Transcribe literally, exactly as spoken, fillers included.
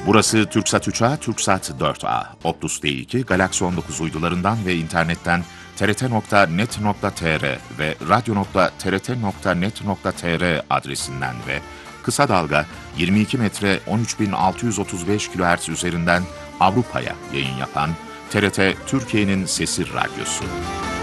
Burası TürkSat üç A, TürkSat dört A, Optus D iki, Galaxy on dokuz uydularından ve internetten t r t nokta net nokta t r ve radyo nokta t r t nokta net nokta t r adresinden ve kısa dalga yirmi iki metre on üç bin altı yüz otuz beş kilohertz üzerinden Avrupa'ya yayın yapan T R T Türkiye'nin Sesi Radyosu.